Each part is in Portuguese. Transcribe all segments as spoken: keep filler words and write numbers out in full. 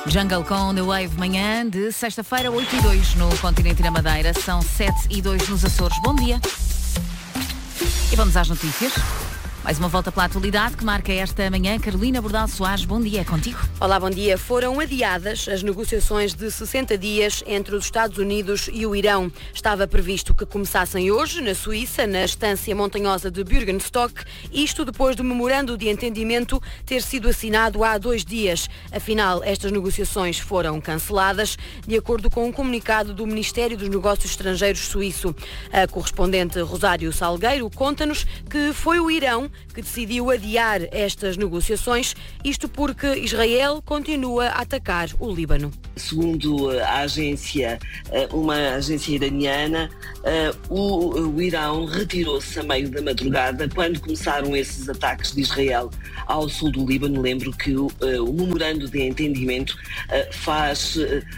Jungle com The Wave, manhã de sexta-feira, oito e dois no continente e na Madeira, são sete e dois nos Açores. Bom dia. E vamos às notícias. Mais uma volta pela atualidade que marca esta manhã. Carolina Bordal Soares, bom dia, é contigo. Olá, bom dia. Foram adiadas as negociações de sessenta dias entre os Estados Unidos e o Irão. Estava previsto que começassem hoje, na Suíça, na estância montanhosa de Bürgenstock, isto depois do memorando de entendimento ter sido assinado há dois dias. Afinal, estas negociações foram canceladas, de acordo com um comunicado do Ministério dos Negócios Estrangeiros suíço. A correspondente Rosário Salgueiro conta-nos que foi o Irão que decidiu adiar estas negociações, isto porque Israel continua a atacar o Líbano. Segundo a agência, uma agência iraniana, o, o Irão retirou-se a meio da madrugada quando começaram esses ataques de Israel ao sul do Líbano. Lembro que o, o memorando de entendimento faz...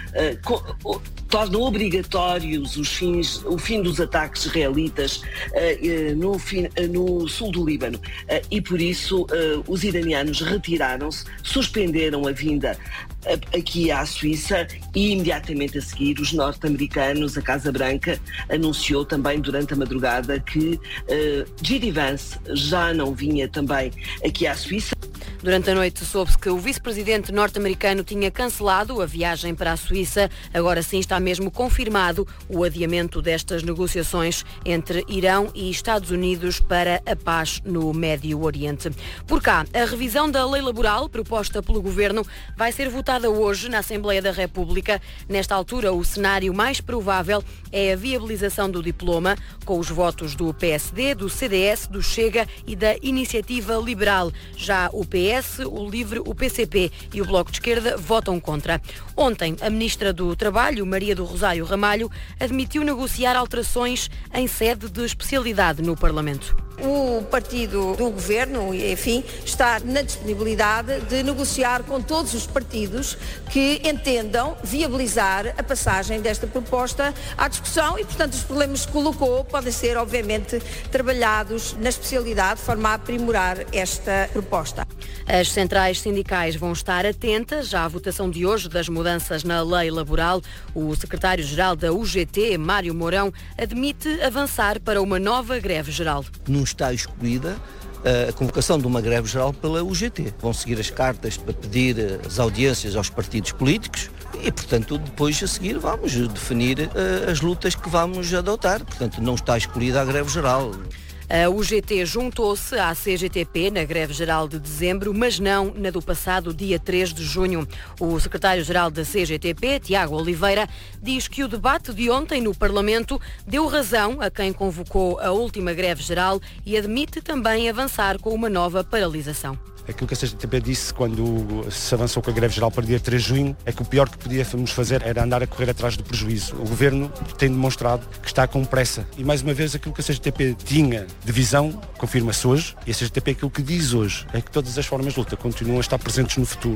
torna obrigatórios os fins, o fim dos ataques israelitas uh, no, fim, uh, no sul do Líbano uh, e por isso uh, os iranianos retiraram-se, suspenderam a vinda uh, aqui à Suíça e imediatamente a seguir os norte-americanos, a Casa Branca, anunciou também durante a madrugada que uh, J D Vance já não vinha também aqui à Suíça. Durante a noite soube-se que o vice-presidente norte-americano tinha cancelado a viagem para a Suíça. Agora sim está mesmo confirmado o adiamento destas negociações entre Irão e Estados Unidos para a paz no Médio Oriente. Por cá, a revisão da lei laboral proposta pelo Governo vai ser votada hoje na Assembleia da República. Nesta altura, o cenário mais provável é a viabilização do diploma, com os votos do P S D, do C D S, do Chega e da Iniciativa Liberal. Já o P S, o LIVRE, o P C P e o Bloco de Esquerda votam contra. Ontem, a Ministra do Trabalho, Maria do Rosário Ramalho, admitiu negociar alterações em sede de especialidade no Parlamento. O partido do Governo, enfim, está na disponibilidade de negociar com todos os partidos que entendam viabilizar a passagem desta proposta à discussão e, portanto, os problemas que colocou podem ser, obviamente, trabalhados na especialidade de forma a aprimorar esta proposta. As centrais sindicais vão estar atentas à votação de hoje das mudanças na lei laboral. O secretário-geral da U G T, Mário Mourão, admite avançar para uma nova greve geral. Não está excluída a convocação de uma greve geral pela U G T. Vão seguir as cartas para pedir as audiências aos partidos políticos e, portanto, depois a seguir vamos definir uh, as lutas que vamos adotar. Portanto, não está excluída a greve geral. A U G T juntou-se à C G T P na greve geral de dezembro, mas não na do passado dia três de junho. O secretário-geral da C G T P, Tiago Oliveira, diz que o debate de ontem no Parlamento deu razão a quem convocou a última greve geral e admite também avançar com uma nova paralisação. Aquilo que a C G T P disse quando se avançou com a greve geral para dia três de junho é que o pior que podíamos fazer era andar a correr atrás do prejuízo. O Governo tem demonstrado que está com pressa e, mais uma vez, aquilo que a C G T P tinha de visão confirma-se hoje e a C G T P aquilo que diz hoje é que todas as formas de luta continuam a estar presentes no futuro.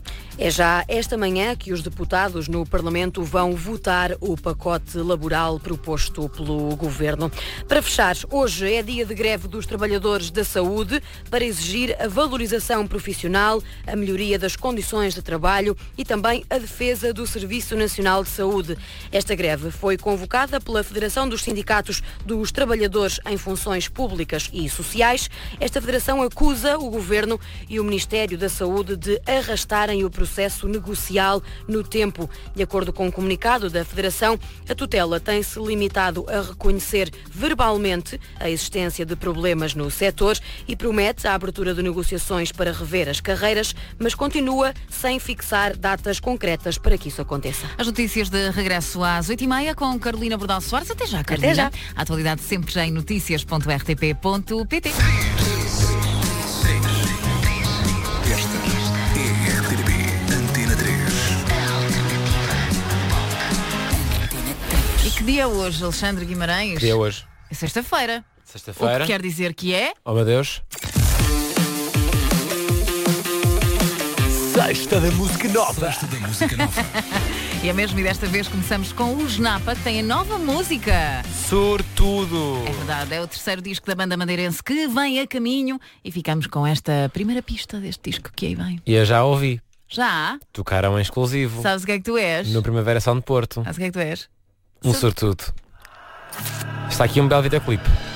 É já esta manhã que os deputados no Parlamento vão votar o pacote laboral proposto pelo Governo. Para fechar, hoje é dia de greve dos trabalhadores da saúde para exigir a valorização profissional, a melhoria das condições de trabalho e também a defesa do Serviço Nacional de Saúde. Esta greve foi convocada pela Federação dos Sindicatos dos Trabalhadores em Funções Públicas e Sociais. Esta federação acusa o Governo e o Ministério da Saúde de arrastarem o processo processo negocial no tempo. De acordo com o comunicado da Federação, a tutela tem-se limitado a reconhecer verbalmente a existência de problemas no setor e promete a abertura de negociações para rever as carreiras, mas continua sem fixar datas concretas para que isso aconteça. As notícias de regresso às oito e meia com Carolina Bordal Soares. Até já, Carolina. Até já. A atualidade sempre em notícias ponto r t p ponto p t. E que dia é hoje, Alexandre Guimarães? Que dia é hoje? É sexta-feira. Sexta-feira. O que quer dizer que é? Oh meu Deus. Sexta da música nova. Sexta da música nova. E é mesmo, e desta vez começamos com o Snapa, que tem a nova música. Sortudo. É verdade, é o terceiro disco da banda madeirense que vem a caminho e ficamos com esta primeira pista deste disco que aí vem. E eu já ouvi. Já? Tocaram em exclusivo. Sabes o que é que tu és? No Primavera Sound de Porto. Sabes o que é que tu és? Um sortudo. Está aqui um belo videoclipe.